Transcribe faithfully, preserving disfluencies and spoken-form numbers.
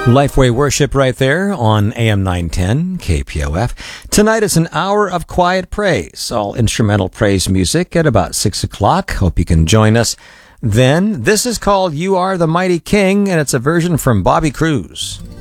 Lifeway Worship right there on A M nine ten K P O F. Tonight is an hour of quiet praise, all instrumental praise music at about six o'clock. Hope you can join us then. This is called You Are the Mighty King, and it's a version from Bobby Cruz.